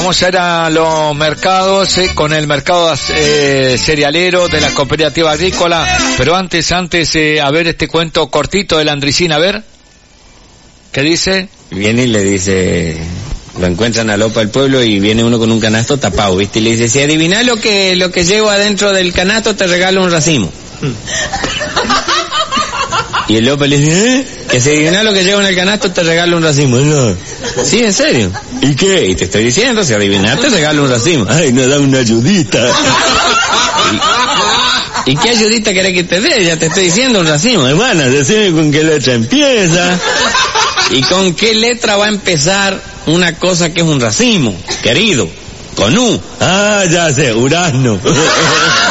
Vamos a ir a los mercados con el mercado cerealero de la cooperativa agrícola, pero antes, a ver este cuento cortito de la Andricina, a ver, ¿qué dice? Viene y le dice, lo encuentran a Lopa del pueblo y viene uno con un canasto tapado, ¿viste? Y le dice, si adivinás lo que llevo adentro del canasto, te regalo un racimo. Y el Lopa le dice, que si adivinás lo que llevo en el canasto, te regalo un racimo. No. Sí, en serio. ¿Y qué? Y te estoy diciendo, si adivinás, te regalo un racimo. Ay, no da una ayudita. ¿Y qué ayudita querés que te dé? Ya te estoy diciendo un racimo. Hermana, decime con qué letra empieza. ¿Y con qué letra va a empezar una cosa que es un racimo, querido? Con U. Ah, ya sé, Urano.